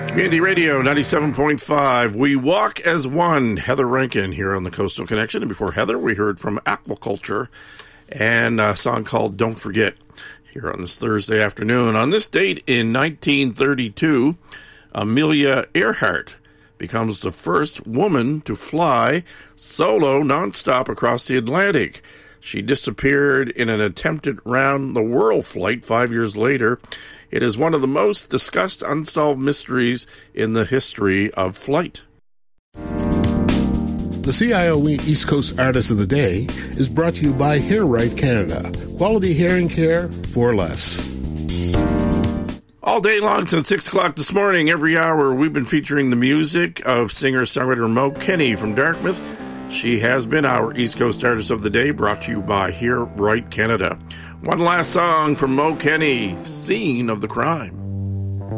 Community Radio 97.5. We walk as one. Heather Rankin here on the Coastal Connection. And before Heather, we heard from Aquaculture and a song called Don't Forget here on this Thursday afternoon. On this date in 1932, Amelia Earhart becomes the first woman to fly solo nonstop across the Atlantic. She disappeared in an attempted round-the-world flight 5 years later. It is one of the most discussed unsolved mysteries in the history of flight. The CIOE East Coast Artist of the Day is brought to you by Hair Right Canada. Quality hearing care for less. All day long since 6 o'clock this morning, every hour, we've been featuring the music of singer-songwriter Mo Kenny from Dartmouth. She has been our East Coast Artist of the Day, brought to you by Hair Right Canada. One last song from Mo Kenny, Scene of the Crime.